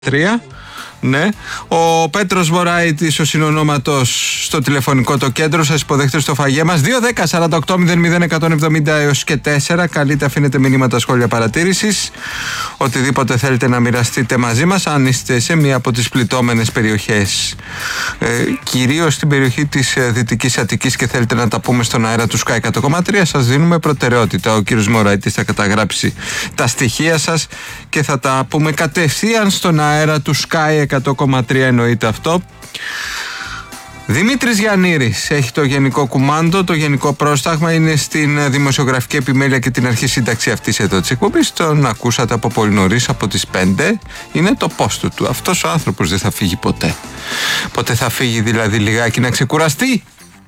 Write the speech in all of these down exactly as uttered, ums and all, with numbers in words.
Τρία. Ναι. Ο Πέτρος Βορραϊτής, ο συνονόματος στο τηλεφωνικό το κέντρο. Σας υποδέχεται στο φαγέ μας. δύο δέκα σαράντα οκτώ μηδέν μηδέν εκατόν εβδομήντα έως και τέσσερα. Καλείτε, αφήνετε μηνύματα, σχόλια, παρατήρησης. Οτιδήποτε θέλετε να μοιραστείτε μαζί μας. Αν είστε σε μία από τις πληττόμενες περιοχές, ε, κυρίως στην περιοχή της ε, Δυτικής Αττικής, και θέλετε να τα πούμε στον αέρα του Sky εκατό κόμμα τρία, σας δίνουμε προτεραιότητα. Ο κύριος Βορραϊτής θα καταγράψει τα στοιχεία σας και θα τα πούμε κατευθείαν στον αέρα του Sky εκατό κόμμα τρία, εννοείται αυτό. Δημήτρης Γιαννήρης έχει το γενικό κουμάντο, το γενικό πρόσταγμα, είναι στην δημοσιογραφική επιμέλεια και την αρχή σύνταξη αυτής εδώ της εκπομπής. Τον ακούσατε από πολύ νωρίς, από τις πέντε. Είναι το πόστο του. Αυτός ο άνθρωπος δεν θα φύγει ποτέ. Ποτέ θα φύγει δηλαδή λιγάκι να ξεκουραστεί?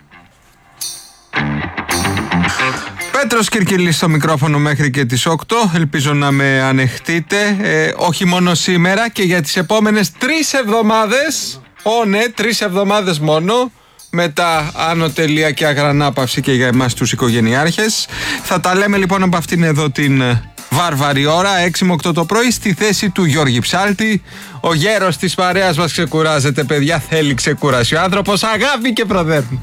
Πέτρος Κυρκυλής στο μικρόφωνο μέχρι και τις οκτώ. Ελπίζω να με ανεχτείτε, ε, όχι μόνο σήμερα, και για τις επόμενες τρεις εβδομάδες. Ω ναι, τρεις εβδομάδες μόνο, με τα άνω τελεία και αγρανάπαυση και για εμάς τους οικογενειάρχες. Θα τα λέμε λοιπόν από αυτήν εδώ την βάρβαρη ώρα, έξι με οκτώ το πρωί, στη θέση του Γιώργη Ψάλτη. Ο γέρος της παρέας μας ξεκουράζεται, παιδιά, θέλει ξεκούραση ο άνθρωπος, αγάπη και προδέρνει.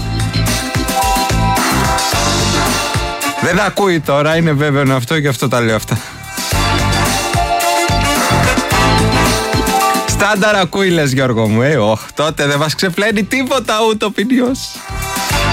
Δεν ακούει τώρα, είναι βέβαιο αυτό, και αυτό τα λέω αυτά. Στάνταρ ακούει, λες, Γιώργο μου, ε, όχ, τότε δεν μας ξεπλένει τίποτα ούτε ο ποινιός.